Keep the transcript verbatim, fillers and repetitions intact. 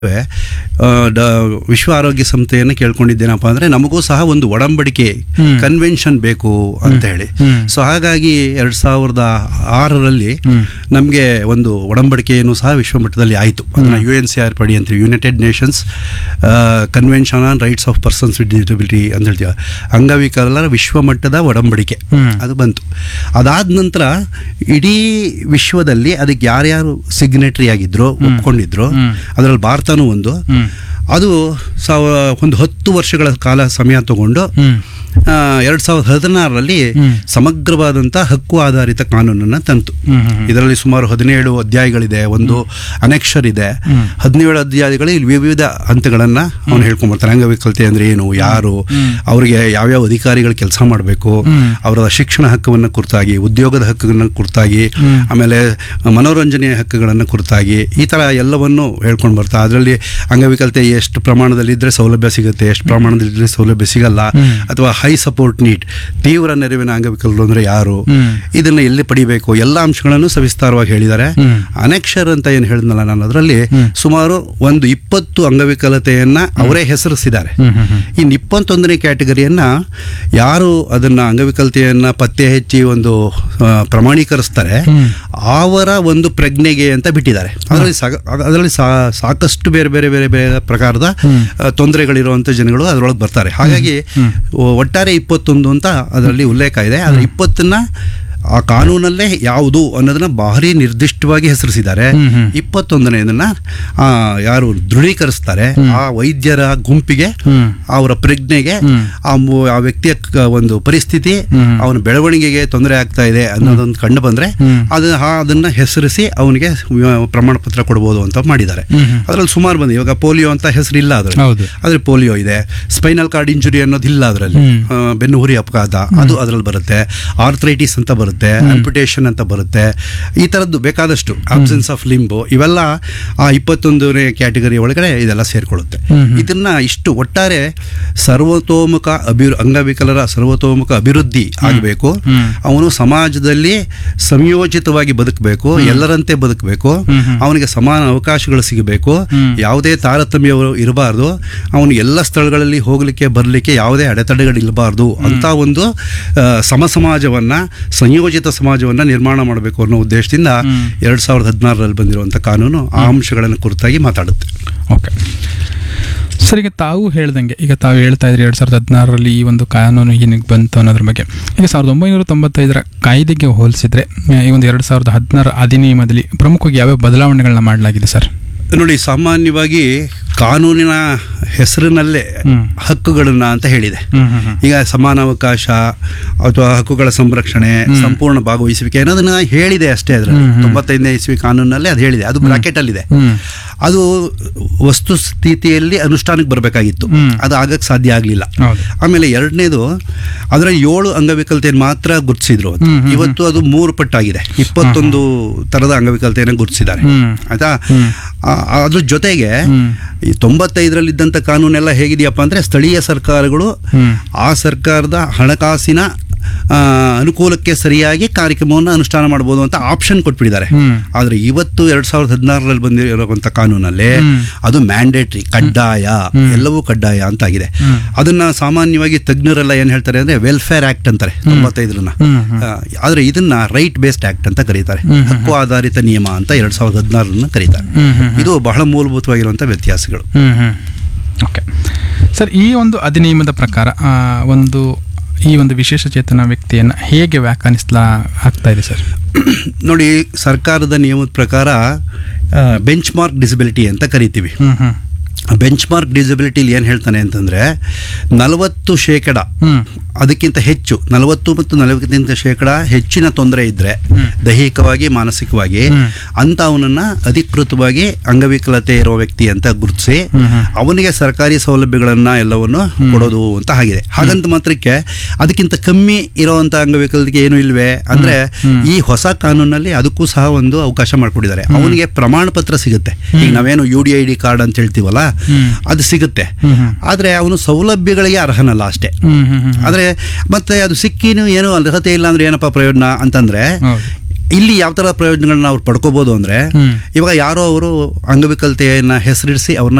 ಆ, ಡ- ವಿಶ್ವ ಆರೋಗ್ಯ ಸಂಸ್ಥೆಯನ್ನು ಕೇಳ್ಕೊಂಡಿದ್ದೇನಪ್ಪ ಅಂದ್ರೆ ನಮಗೂ ಸಹ ಒಂದು ಒಡಂಬಡಿಕೆ ಕನ್ವೆನ್ಷನ್ ಬೇಕು ಅಂತ ಹೇಳಿ. ಸೊ ಹಾಗಾಗಿ ಎರಡ್ ಸಾವಿರದ ಆರರಲ್ಲಿ ನಮಗೆ ಒಂದು ಒಡಂಬಡಿಕೆಯನ್ನು ಸಹ ವಿಶ್ವ ಮಟ್ಟದಲ್ಲಿ ಆಯಿತು. ಅದನ್ನ ಯು ಎನ್ ಸಿ ಆರ್ ಪಡಿ ಅಂತೀವಿ, United Nations convention on rights of persons with disability ಅಂತ ಹೇಳ್ತೀವಿ. ಅಂಗವಿಕಲರ ವಿಶ್ವ ಮಟ್ಟದ ಒಡಂಬಡಿಕೆ ಅದು ಬಂತು. ಅದಾದ ನಂತರ ಇಡೀ ವಿಶ್ವದಲ್ಲಿ ಅದಕ್ಕೆ ಯಾರ್ಯಾರು ಸಿಗ್ನೇಟರಿ ಆಗಿದ್ರು, ಒಪ್ಕೊಂಡಿದ್ರು, ಅದರಲ್ಲಿ ಭಾರತನೂ ಒಂದು. ಅದು ಸಾವ ಒಂದು ಹತ್ತು ವರ್ಷಗಳ ಕಾಲ ಸಮಯ ತಗೊಂಡು ಎರಡ್ ಸಾವಿರದ ಹದಿನಾರರಲ್ಲಿ ಸಮಗ್ರವಾದಂಥ ಹಕ್ಕು ಆಧಾರಿತ ಕಾನೂನನ್ನು ತಂತು. ಇದರಲ್ಲಿ ಸುಮಾರು ಹದಿನೇಳು ಅಧ್ಯಾಯಗಳಿದೆ, ಒಂದು ಅನೆಕ್ಷರ್ ಇದೆ. ಹದಿನೇಳು ಅಧ್ಯಾಯಗಳಲ್ಲಿ ವಿವಿಧ ಹಂತಗಳನ್ನು ಅವನು ಹೇಳ್ಕೊಂಡ್ಬರ್ತಾನೆ. ಅಂಗವಿಕಲತೆ ಅಂದ್ರೆ ಏನು, ಯಾರು, ಅವರಿಗೆ ಯಾವ್ಯಾವ ಅಧಿಕಾರಿಗಳು ಕೆಲಸ ಮಾಡಬೇಕು, ಅವರ ಶಿಕ್ಷಣ ಹಕ್ಕುವನ್ನು ಕುರಿತಾಗಿ, ಉದ್ಯೋಗದ ಹಕ್ಕುಗಳನ್ನು ಕುರಿತಾಗಿ, ಆಮೇಲೆ ಮನೋರಂಜನೆಯ ಹಕ್ಕುಗಳನ್ನು ಕುರಿತಾಗಿ, ಈ ಥರ ಎಲ್ಲವನ್ನು ಹೇಳ್ಕೊಂಡು ಬರ್ತಾ. ಅದರಲ್ಲಿ ಅಂಗವಿಕಲತೆ ಎಷ್ಟು ಪ್ರಮಾಣದಲ್ಲಿ ಇದ್ರೆ ಸೌಲಭ್ಯ ಸಿಗುತ್ತೆ, ಎಷ್ಟು ಪ್ರಮಾಣದಲ್ಲಿ ಇದ್ರೆ ಸೌಲಭ್ಯ ಸಿಗಲ್ಲ, ಅಥವಾ ಹೈ ಸಪೋರ್ಟ್ ನೀಡ್, ತೀವ್ರ ನೆರವಿನ ಅಂಗವಿಕಲರು ಅಂದ್ರೆ ಯಾರು, ಇದನ್ನ ಎಲ್ಲಿ ಪಡಿಬೇಕು, ಎಲ್ಲ ಅಂಶಗಳನ್ನು ಸವಿಸ್ತಾರವಾಗಿ ಹೇಳಿದ್ದಾರೆ. ಅನೆಕ್ಷರ್ ಅಂತ ಏನು ಹೇಳಿದ್ನಲ್ಲ ನಾನು, ಅದರಲ್ಲಿ ಸುಮಾರು ಒಂದು ಇಪ್ಪತ್ತು ಅಂಗವಿಕಲತೆಯನ್ನ ಅವರೇ ಹೆಸರಿಸಿದ್ದಾರೆ. ಇನ್ನು ಇಪ್ಪತ್ತೊಂದನೇ ಕ್ಯಾಟಗರಿಯನ್ನ ಯಾರು ಅದನ್ನ ಅಂಗವಿಕಲತೆಯನ್ನ ಪತ್ತೆ ಹಚ್ಚಿ ಒಂದು ಪ್ರಮಾಣೀಕರಿಸ್ತಾರೆ ಅವರ ಒಂದು ಪ್ರಜ್ಞೆಗೆ ಅಂತ ಬಿಟ್ಟಿದ್ದಾರೆ. ಅದರಲ್ಲಿ ಅದರಲ್ಲಿ ಸಾಕಷ್ಟು ಬೇರೆ ಬೇರೆ ಬೇರೆ ಬೇರೆ ಪ್ರಕಾರದ ತೊಂದರೆಗಳಿರುವಂತ ಜನಗಳು ಅದರೊಳಗೆ ಬರ್ತಾರೆ. ಹಾಗಾಗಿ ಒಟ್ಟಾರೆ ಇಪ್ಪತ್ತೊಂದು ಅಂತ ಅದರಲ್ಲಿ ಉಲ್ಲೇಖ ಇದೆ. ಆದರೆ ಇಪ್ಪತ್ತನ್ನ ಆ ಕಾನೂನಲ್ಲೇ ಯಾವುದು ಅನ್ನೋದನ್ನ ಭಾರಿ ನಿರ್ದಿಷ್ಟವಾಗಿ ಹೆಸರಿಸಿದ್ದಾರೆ. ಇಪ್ಪತ್ತೊಂದನೇದನ್ನ ಯಾರು ದೃಢೀಕರಿಸ್ತಾರೆ, ಆ ವೈದ್ಯರ ಗುಂಪಿಗೆ, ಅವರ ಪ್ರಜ್ಞೆಗೆ, ಆ ಆ ವ್ಯಕ್ತಿಯ ಒಂದು ಪರಿಸ್ಥಿತಿ, ಅವನ ಬೆಳವಣಿಗೆಗೆ ತೊಂದರೆ ಆಗ್ತಾ ಇದೆ ಅನ್ನೋದೊಂದು ಕಂಡು ಬಂದ್ರೆ ಅದನ್ನ ಅದನ್ನ ಹೆಸರಿಸಿ ಅವನಿಗೆ ಪ್ರಮಾಣ ಪತ್ರ ಕೊಡ್ಬೋದು ಅಂತ ಮಾಡಿದ್ದಾರೆ. ಅದರಲ್ಲಿ ಸುಮಾರು ಬಂದಿದೆ. ಇವಾಗ ಪೋಲಿಯೋ ಅಂತ ಹೆಸರಿಲ್ಲ ಅದ್ರಲ್ಲಿ, ಆದ್ರೆ ಪೋಲಿಯೋ ಇದೆ. ಸ್ಪೈನಲ್ ಕಾರ್ಡ್ ಇಂಜುರಿ ಅನ್ನೋದಿಲ್ಲ ಅದರಲ್ಲಿ, ಬೆನ್ನು ಹುರಿ ಅಪಘಾತ ಅದು ಅದರಲ್ಲಿ ಬರುತ್ತೆ. ಆರ್ಥ್ರೈಟಿಸ್ ಅಂತ ಬರುತ್ತೆ, ಆಂಪ್ಯುಟೇಷನ್ ಅಂತ ಬರುತ್ತೆ. ಈ ತರದ್ದು ಬೇಕಾದಷ್ಟು, ಆಬ್ಸೆನ್ಸ್ ಆಫ್ ಲಿಂಬು, ಇವೆಲ್ಲ ಆ ಇಪ್ಪತ್ತೊಂದನೇ ಕ್ಯಾಟಗರಿ ಒಳಗಡೆ ಇದೆಲ್ಲ ಸೇರ್ಕೊಳ್ಳುತ್ತೆ. ಇದನ್ನ ಇಷ್ಟು ಒಟ್ಟಾರೆ ಸರ್ವತೋಮುಖ ಅಭಿವೃ ಅಂಗವಿಕಲರ ಸರ್ವತೋಮುಖ ಅಭಿವೃದ್ಧಿ ಆಗಬೇಕು. ಅವನು ಸಮಾಜದಲ್ಲಿ ಸಂಯೋಜಿತವಾಗಿ ಬದುಕಬೇಕು, ಎಲ್ಲರಂತೆ ಬದುಕಬೇಕು, ಅವನಿಗೆ ಸಮಾನ ಅವಕಾಶಗಳು ಸಿಗಬೇಕು, ಯಾವುದೇ ತಾರತಮ್ಯ ಇರಬಾರ್ದು, ಅವನು ಎಲ್ಲ ಸ್ಥಳಗಳಲ್ಲಿ ಹೋಗ್ಲಿಕ್ಕೆ ಬರ್ಲಿಕ್ಕೆ ಯಾವುದೇ ಅಡೆತಡೆಗಳು ಇರಬಾರ್ದು ಅಂತ ಒಂದು ಸಮ ಸಮಾಜವನ್ನ, ಸಂಯೋಜಿತ ಸಮಾಜವನ್ನ ನಿರ್ಮಾಣ ಮಾಡಬೇಕು ಅನ್ನೋ ಉದ್ದೇಶದಿಂದ ಎರಡ್ ಸಾವಿರದ ಹದಿನಾರರಲ್ಲಿ ಬಂದಿರುವಂತ ಕಾನೂನು ಆ ಅಂಶಗಳನ್ನು ಕುರಿತಾಗಿ ಮಾತಾಡುತ್ತೆ. ಓಕೆ ಸರ್, ಈಗ ತಾವು ಹೇಳ್ದಂಗೆ, ಈಗ ತಾವು ಹೇಳ್ತಾ ಇದ್ರಿ ಎರಡ್ ಸಾವಿರದ ಹದಿನಾರರಲ್ಲಿ ಈ ಒಂದು ಕಾನೂನು ಏನಕ್ಕೆ ಬಂತು ಅನ್ನೋದ್ರ ಬಗ್ಗೆ. ಈಗ ಸಾವಿರದ ಒಂಬೈನೂರ ತೊಂಬತ್ತೈದರ ಕಾಯ್ದೆಗೆ ಹೋಲಿಸಿದ್ರೆ ಈ ಒಂದು ಎರಡ್ ಸಾವಿರದ ಹದಿನಾರ ಅಧಿನಿಯಮದಲ್ಲಿ ಪ್ರಮುಖವಾಗಿ ಯಾವ್ಯಾವ ಬದಲಾವಣೆಗಳನ್ನ ಮಾಡಲಾಗಿದೆ ಸರ್? ನೋಡಿ, ಸಾಮಾನ್ಯವಾಗಿ ಕಾನೂನಿನ ಹೆಸರಿನಲ್ಲೇ ಹಕ್ಕುಗಳನ್ನ ಅಂತ ಹೇಳಿದೆ. ಈಗ ಸಮಾನ ಅವಕಾಶ ಅಥವಾ ಹಕ್ಕುಗಳ ಸಂರಕ್ಷಣೆ, ಸಂಪೂರ್ಣ ಭಾಗವಹಿಸುವಿಕೆ ಅನ್ನೋದನ್ನ ಹೇಳಿದೆ ಅಷ್ಟೇ. ಅದರಲ್ಲಿ ತೊಂಬತ್ತೈದನೇ ಇಸ್ವಿ ಕಾನೂನಲ್ಲಿ ಅದು ಹೇಳಿದೆ, ಅದು ಬ್ರಾಕೆಟ್ ಅಲ್ಲಿದೆ. ಅದು ವಸ್ತು ಸ್ಥಿತಿಯಲ್ಲಿ ಅನುಷ್ಠಾನಕ್ಕೆ ಬರಬೇಕಾಗಿತ್ತು, ಅದು ಆಗಕ್ಕೆ ಸಾಧ್ಯ ಆಗ್ಲಿಲ್ಲ. ಆಮೇಲೆ ಎರಡನೇದು, ಅದರಲ್ಲಿ ಏಳು ಅಂಗವಿಕಲತೆಯನ್ನು ಮಾತ್ರ ಗುರುತಿಸಿದ್ರು. ಇವತ್ತು ಅದು ಮೂರು ಪಟ್ಟಾಗಿದೆ, ಇಪ್ಪತ್ತೊಂದು ತರದ ಅಂಗವಿಕಲತೆಯನ್ನು ಗುರುತಿಸಿದ್ದಾರೆ. ಆಯ್ತಾ? ಅದ್ರ ಜೊತೆಗೆ ಈ ತೊಂಬತ್ತೈದರಲ್ಲಿ ಇದ್ದಂಥ ಕಾನೂನೆಲ್ಲ ಹೇಗಿದೆಯಪ್ಪ ಅಂದ್ರೆ, ಸ್ಥಳೀಯ ಸರ್ಕಾರಗಳು ಆ ಸರ್ಕಾರದ ಹಣಕಾಸಿನ ಅನುಕೂಲಕ್ಕೆ ಸರಿಯಾಗಿ ಕಾರ್ಯಕ್ರಮವನ್ನು ಅನುಷ್ಠಾನ ಮಾಡಬಹುದು ಅಂತ ಆಪ್ಷನ್ ಕೊಟ್ಬಿಟ್ಟಿದ್ದಾರೆ. ಆದ್ರೆ ಇವತ್ತು ಎರಡ್ ಸಾವಿರದ ಹದಿನಾರರಲ್ಲಿ ಬಂದಿರುವಂತ ಕಾನೂನಲ್ಲಿ ಅದು ಮ್ಯಾಂಡೇಟ್ರಿ, ಕಡ್ಡಾಯ, ಎಲ್ಲವೂ ಕಡ್ಡಾಯ ಅಂತ ಆಗಿದೆ. ಅದನ್ನ ಸಾಮಾನ್ಯವಾಗಿ ತಜ್ಞರೆಲ್ಲ ಏನ್ ಹೇಳ್ತಾರೆ ಅಂದ್ರೆ ವೆಲ್ಫೇರ್ ಆಕ್ಟ್ ಅಂತಾರೆ ತೊಂಬತ್ತೈದರನ್ನ. ಆದ್ರೆ ಇದನ್ನ ರೈಟ್ ಬೇಸ್ಡ್ ಆಕ್ಟ್ ಅಂತ ಕರೀತಾರೆ, ಹಕ್ಕು ಆಧಾರಿತ ನಿಯಮ ಅಂತ ಎರಡ್ ಸಾವಿರದ ಹದಿನಾರನ್ನ ಕರೀತಾರೆ. ಇದು ಬಹಳ ಮೂಲಭೂತವಾಗಿರುವಂತಹ ವ್ಯತ್ಯಾಸಗಳು. ಓಕೆ ಸರ್, ಈ ಒಂದು ಅಧಿನಿಯಮದ ಪ್ರಕಾರ ಒಂದು ಈ ಒಂದು ವಿಶೇಷ ಚೇತನ ವ್ಯಕ್ತಿಯನ್ನು ಹೇಗೆ ವ್ಯಾಖ್ಯಾನಿಸ್ಲಾ ಆಗ್ತಾ ಇದೆ ಸರ್? ನೋಡಿ, ಸರ್ಕಾರದ ನಿಯಮದ ಪ್ರಕಾರ ಬೆಂಚ್ ಮಾರ್ಕ್ ಡಿಸಬಿಲಿಟಿ ಅಂತ ಕರಿತೀವಿ. ಬೆಂಚ್ ಮಾರ್ಕ್ ಡಿಸಬಿಲಿಟಿಲಿ ಏನು ಹೇಳ್ತಾನೆ ಅಂತಂದ್ರೆ, ನಲವತ್ತು ಶೇಕಡ ಅದಕ್ಕಿಂತ ಹೆಚ್ಚು, ನಲವತ್ತು ಮತ್ತು ನಲವತ್ತಕ್ಕಿಂತ ಶೇಕಡ ಹೆಚ್ಚಿನ ತೊಂದರೆ ಇದ್ರೆ ದೈಹಿಕವಾಗಿ ಮಾನಸಿಕವಾಗಿ ಅಂತ ಅವನನ್ನ ಅಧಿಕೃತವಾಗಿ ಅಂಗವಿಕಲತೆ ಇರೋ ವ್ಯಕ್ತಿ ಅಂತ ಗುರುತಿಸಿ ಅವನಿಗೆ ಸರ್ಕಾರಿ ಸೌಲಭ್ಯಗಳನ್ನ ಎಲ್ಲವನ್ನು ಕೊಡೋದು ಅಂತ ಆಗಿದೆ. ಹಾಗಂತ ಮಾತ್ರಕ್ಕೆ ಅದಕ್ಕಿಂತ ಕಮ್ಮಿ ಇರೋವಂಥ ಅಂಗವಿಕಲತೆಗೆ ಏನು ಇಲ್ವೇ ಅಂದ್ರೆ, ಈ ಹೊಸ ಕಾನೂನಲ್ಲಿ ಅದಕ್ಕೂ ಸಹ ಒಂದು ಅವಕಾಶ ಮಾಡಿಕೊಟ್ಟಿದ್ದಾರೆ. ಅವನಿಗೆ ಪ್ರಮಾಣ ಪತ್ರ ಸಿಗುತ್ತೆ. ಈಗ ನಾವೇನು you D I D card ಅಂತ ಹೇಳ್ತೀವಲ್ಲ, ಅದು ಸಿಗುತ್ತೆ. ಆದ್ರೆ ಅವನು ಸೌಲಭ್ಯಗಳಿಗೆ ಅರ್ಹನಲ್ಲ ಅಷ್ಟೇ. ಆದ್ರೆ ಮತ್ತೆ ಅದು ಸಿಕ್ಕಿನೂ ಏನು ಅರ್ಹತೆ ಇಲ್ಲ ಅಂದ್ರೆ ಏನಪ್ಪಾ ಪ್ರಯೋಜನ ಅಂತಂದ್ರೆ, ಇಲ್ಲಿ ಯಾವ ತರ ಪ್ರಯೋಜನಗಳನ್ನ ಅವ್ರು ಪಡ್ಕೋಬಹುದು ಅಂದ್ರೆ ಹ್ಮ್. ಇವಾಗ ಯಾರೋ ಅವರು ಅಂಗವಿಕಲತೆಯನ್ನ ಹೆಸರಿಸಿ ಅವ್ರನ್ನ